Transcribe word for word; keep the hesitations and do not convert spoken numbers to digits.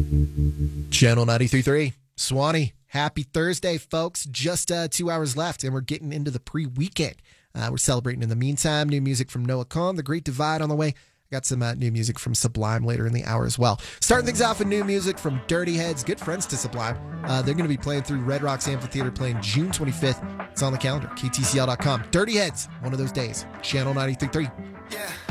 Channel ninety-three point three, Swanee. Happy Thursday, folks. Just uh, two hours left, and we're getting into the pre-weekend. Uh, we're celebrating in the meantime. New music from Noah Kahan, The Great Divide on the way. Got some uh, new music from Sublime later in the hour as well. Starting things off with new music from Dirty Heads, good friends to Sublime. Uh, they're going to be playing through Red Rocks Amphitheater playing June twenty-fifth. It's on the calendar, K T C L dot com. Dirty Heads, one of those days. Channel ninety-three point three. Yeah.